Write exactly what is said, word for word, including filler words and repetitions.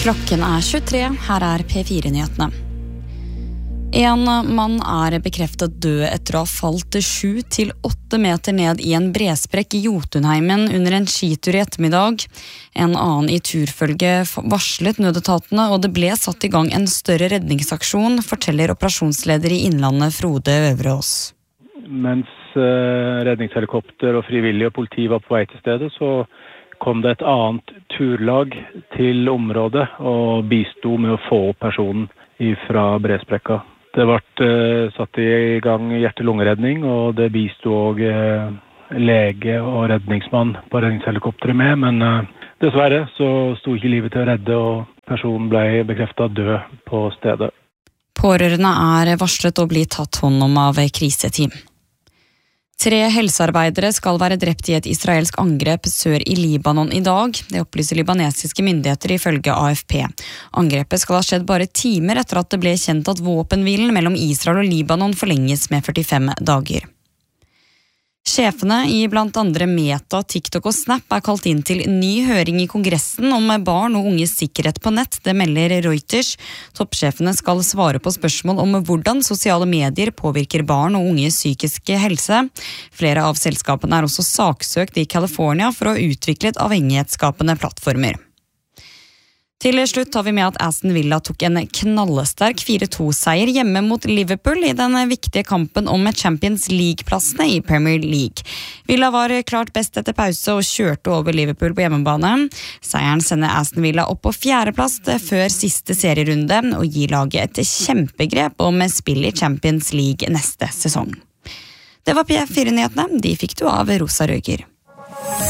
Klokken er tjuetre, her er P fire-nyhetene. En mann er bekreftet død etter å ha falt sju til åtte meter ned i en bresprekk i Jotunheimen under en skitur i ettermiddag. En annen i turfølge varslet nødetatene, og det ble satt i gang en større redningsaksjon, forteller operasjonsleder i Innlandet Frode Øvreås. Mens redningshelikopter og frivillige og politi var på vei til stedet, så kom det et annet turlag til området og bisto med å få opp personen fra bresprekka. Det ble uh, satt i gang hjerte-lungeredning, og det bisto også uh, lege og redningsmann på redningshelikopteret med, men uh, dessverre så sto ikke livet til å redde, og personen ble bekreftet død på stedet. Pårørende er varslet å bli tatt hånd om av kriseteam. Tre helsearbeidere skal være drept i et israelsk angrep sør i Libanon i dag. Det opplyser libanesiske myndigheter ifølge A F P. Angrepet skal ha skjedd bare timer etter at det ble kjent at våpenhvilen mellom Israel og Libanon forlenges med førtifem dager. Sjefene i blant andre Meta, TikTok og Snap er kalt inn til ny høring i Kongressen om barn og unges sikkerhet på nett, det melder Reuters. Toppsjefene skal svare på spørsmål om hvordan sosiale medier påvirker barn og unges psykiske helse. Flere av selskapene er også saksøkt i California for å ha utviklet avhengighetsskapende plattformer. Til slutt har vi med at Aston Villa tok en knallsterk fire to-seier hjemme mot Liverpool i den viktige kampen om Champions League-plassene i Premier League. Villa var klart best etter pause og kjørte over Liverpool på hjemmebane. Seieren sender Aston Villa opp på fjerdeplass før siste serierunde og gir laget et kjempegrep om spill i Champions League neste sesong. Det var P fire-nyhetene, de fikk du av Rosa Røger.